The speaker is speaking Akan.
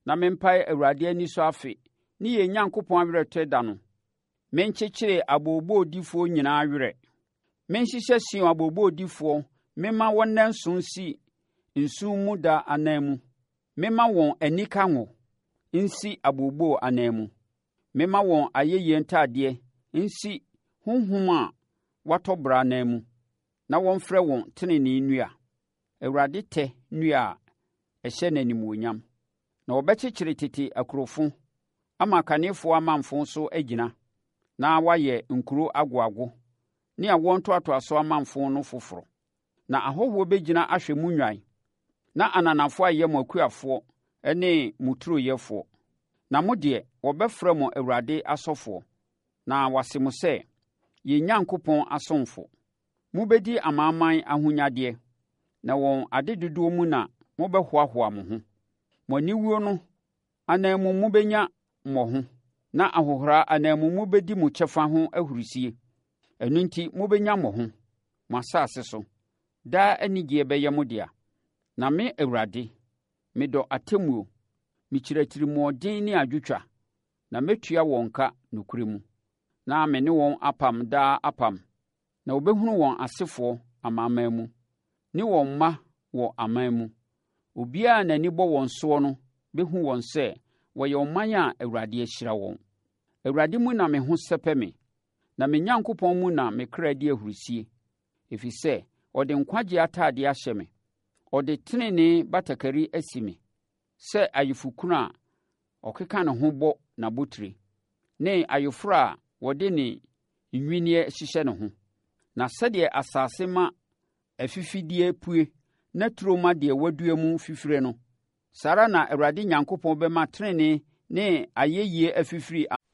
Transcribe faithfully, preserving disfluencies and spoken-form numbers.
na mempae Awurade ani so afe ne yɛn Nyankopɔn awerɛtɔ da no. Menkyekyere aboobɔodifoɔ nyinaa werɛ. Menhyehyɛ Sion aboobɔodifoɔ, memma wɔn nnanson si nsu mu da anan mu. Memma wɔn anika ngo nsi aboobɔo anan mu. Memma wɔn ayɛyie ntadeɛ nsi honhom a watɔ bra anan mu, na wɔmfrɛ wɔn tenenee nnua, Awurade tɛ nnua a ɛhyɛ n'animuonyam. Na wɔbɛkyekyere tete akurofo ama kanefoɔ amanfo so agyina, na wɔayɛ nkuro agoago ne awoɔ ntoatoasoɔ amanfo no foforɔ. Na ahɔhoɔ bɛgyina ahwɛ mu nnwan, na ananafoɔ ayɛ mo akuafoɔ ne mo turoyɛfoɔ. Na mo deɛ, wɔbɛfrɛ mo Awurade asɔfoɔ, na wɔase mo sɛ, yɛn Nyankopɔn asomfo. Mobɛdi amanaman ahonyadeɛ, na wɔn adedodoɔ mu na mobɛhoahoa mo ho. Mo aniwuo no anan mu mobɛnya mmɔho, na ahohora anan mu mobɛdi mo kyɛfa ho ahurisie. Ɛno enti mobɛnya mmɔho, mo asase so. Daa anigyeɛ bɛyɛ mo dea. Na me Awurade, medɔ atemmuo, mekyiri atirimuɔden ne adwotwa, na mɛtua wɔn ka nokorɛ mu. Na me ne wɔn apam daa apam, na wɔbɛhunu wɔn asefoɔ amanaman mu, ne wɔn mma wɔ aman mu. Obiara a n'ani bɔ wɔn soɔ no bɛhu wɔn sɛ wɔyɛ ɔman a Awurade ahyira wɔn. Awurade mu na me ho sɛpɛ me, na me Nyankopɔn mu na me kra di ahurisie, ɛfiri sɛ ɔde nkwagye atadeɛ ahyɛ me. Ɔde tenenee batakari asi me sɛ ayefokunu a ɔkeka ne ho bɔ n'abotire, ne ayeforo a wɔde ne nnwinneɛ hyehyɛ ne ho. Na sɛdeɛ asase ma afifideɛ pue na turo ma deɛ wadua mu fifire no, saa ara na Awurade Nyankopɔn bɛma tenenee ne ayɛyie afifiri